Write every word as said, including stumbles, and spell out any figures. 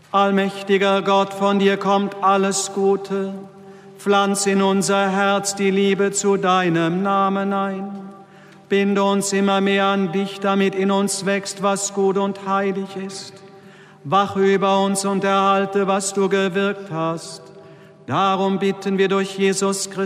Allmächtiger Gott, von dir kommt alles Gute. Pflanz in unser Herz die Liebe zu deinem Namen ein. Binde uns immer mehr an dich, damit in uns wächst, was gut und heilig ist. Wache über uns und erhalte, was du gewirkt hast. Darum bitten wir durch Jesus Christus,